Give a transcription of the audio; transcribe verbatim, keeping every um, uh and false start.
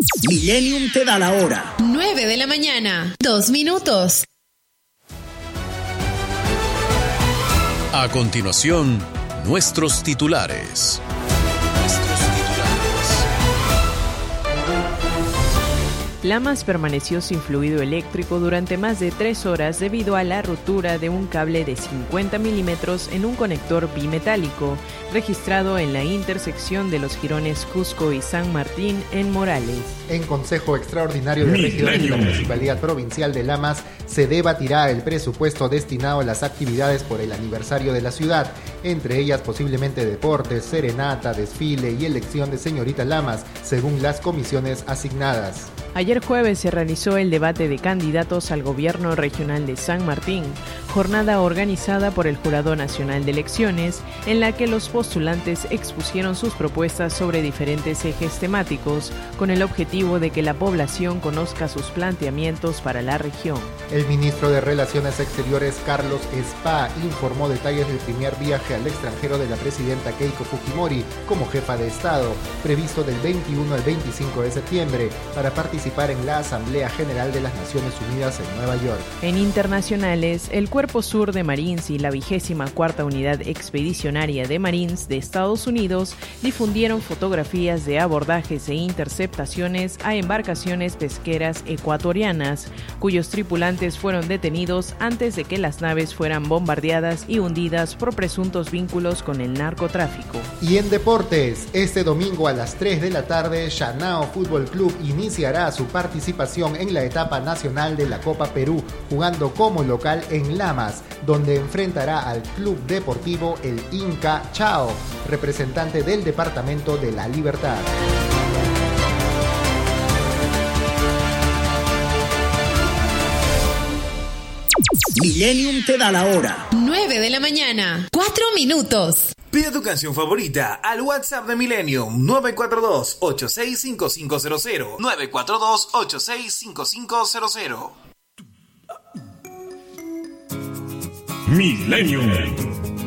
Millennium te da la hora. nueve de la mañana, dos minutos. A continuación, nuestros titulares. Nuestros titulares. Lamas permaneció sin fluido eléctrico durante más de tres horas debido a la rotura de un cable de cincuenta milímetros en un conector bimetálico, registrado en la intersección de los jirones Cusco y San Martín en Morales. En Consejo Extraordinario de Regidores de la Municipalidad Provincial de Lamas se debatirá el presupuesto destinado a las actividades por el aniversario de la ciudad, entre ellas posiblemente deportes, serenata, desfile y elección de señorita Lamas, según las comisiones asignadas. Ayer jueves se realizó el debate de candidatos al gobierno regional de San Martín, jornada organizada por el Jurado Nacional de Elecciones, en la que los postulantes expusieron sus propuestas sobre diferentes ejes temáticos, con el objetivo de que la población conozca sus planteamientos para la región. El ministro de Relaciones Exteriores, Carlos Spa, informó detalles del primer viaje al extranjero de la presidenta Keiko Fujimori como jefa de Estado, previsto del veintiuno al veinticinco de septiembre, para participar en la Asamblea General de las Naciones Unidas en Nueva York. En internacionales, el Cuerpo Sur de Marines y la vigésima cuarta Unidad Expedicionaria de Marines de Estados Unidos difundieron fotografías de abordajes e interceptaciones a embarcaciones pesqueras ecuatorianas, cuyos tripulantes fueron detenidos antes de que las naves fueran bombardeadas y hundidas por presuntos vínculos con el narcotráfico. Y en deportes, este domingo a las tres de la tarde, Shanao Fútbol Club iniciará su participación en la etapa nacional de la Copa Perú, jugando como local en Lamas, donde enfrentará al Club Deportivo El Inca Chao, representante del Departamento de la Libertad. Millennium te da la hora. nueve de la mañana, cuatro minutos. Pide tu canción favorita al WhatsApp de Millennium nueve cuatro dos, ocho seis cinco cinco cero cero. nueve cuatro dos, ocho seis cinco cinco cero cero. Millennium.